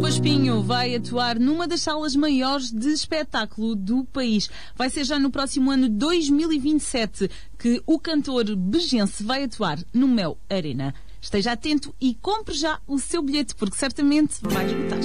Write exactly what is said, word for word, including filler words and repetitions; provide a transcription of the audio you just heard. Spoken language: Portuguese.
Silva Espinho vai atuar numa das salas maiores de espetáculo do país. Vai ser já no próximo ano dois mil e vinte e sete que o cantor begense vai atuar no Mel Arena. Esteja atento e compre já o seu bilhete, porque certamente vai esgotar.